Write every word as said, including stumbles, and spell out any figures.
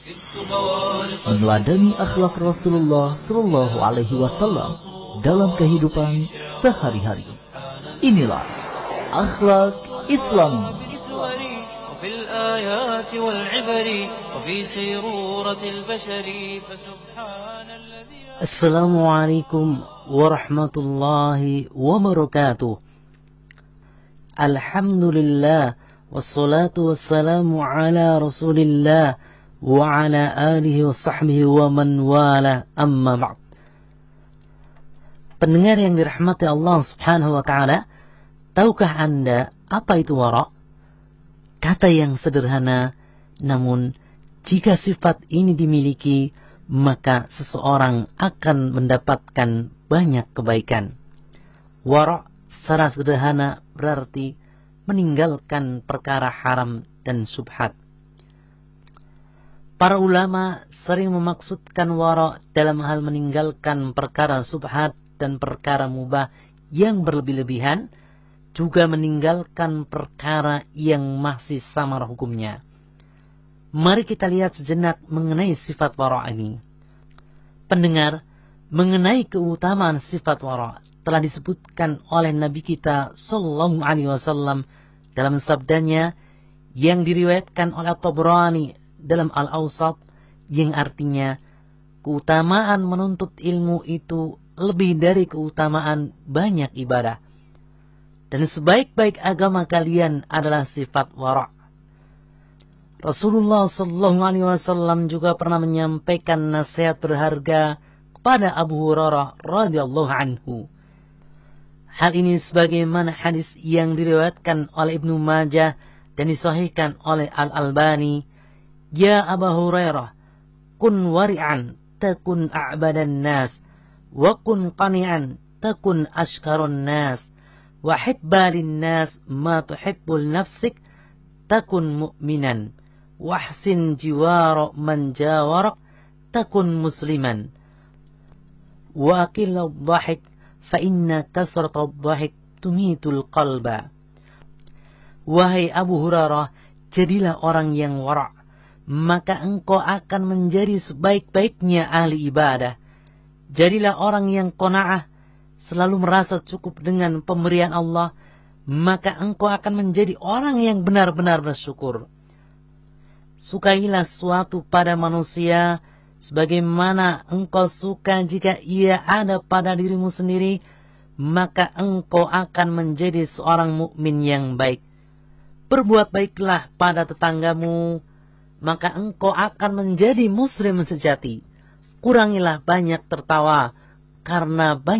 meneladani akhlak Rasulullah Shallallahu Alaihi Wasallam dalam kehidupan sehari-hari. Inilah akhlak Islam. Assalamualaikum warahmatullahi wabarakatuh. Alhamdulillah, wassalatu wassalamu ala rasulillah wa ala alihi wa sahbihi wa man wala, amma ba'd. Pendengar yang dirahmati Allah subhanahu wa ta'ala, tahukah Anda apa itu wara'? Kata yang sederhana, namun jika sifat ini dimiliki, maka seseorang akan mendapatkan banyak kebaikan. Wara' secara sederhana berarti meninggalkan perkara haram dan syubhat. Para ulama sering memaksudkan wara' dalam hal meninggalkan perkara subhat dan perkara mubah yang berlebih-lebihan, juga meninggalkan perkara yang masih samar hukumnya. Mari kita lihat sejenak mengenai sifat wara' ini. Pendengar, mengenai keutamaan sifat wara' telah disebutkan oleh Nabi kita Sallallahu Alaihi Wasallam dalam sabdanya yang diriwayatkan oleh At-Tabrani dalam Al-Awsat, yang artinya keutamaan menuntut ilmu itu lebih dari keutamaan banyak ibadah, dan sebaik-baik agama kalian adalah sifat wara'. Rasulullah Sallallahu Alaihi Wasallam juga pernah menyampaikan nasihat berharga kepada Abu Hurairah radhiyallahu anhu. Hal ini sebagaimana hadis yang diriwayatkan oleh Ibnu Majah dan disahihkan oleh Al-Albani. Ya Abu Hurairah, kun wari'an takun a'badan nas, wa kun qani'an takun ashkarun nas, wa hibba lin nas ma tuhibbul nafsik takun mu'minan, wahsin jiwara man jawarak takun musliman, wa aqillu dhahik fa inna kasratu dhahik tumitul qalba. Wahai Abu Hurairah, jadilah orang yang wara', maka engkau akan menjadi sebaik-baiknya ahli ibadah. Jadilah orang yang qanaah, selalu merasa cukup dengan pemberian Allah, maka engkau akan menjadi orang yang benar-benar bersyukur. Sukailah sesuatu pada manusia sebagaimana engkau suka jika ia ada pada dirimu sendiri, maka engkau akan menjadi seorang mukmin yang baik. Berbuat baiklah pada tetanggamu, maka engkau akan menjadi muslim sejati. Kurangilah banyak tertawa, karena banyak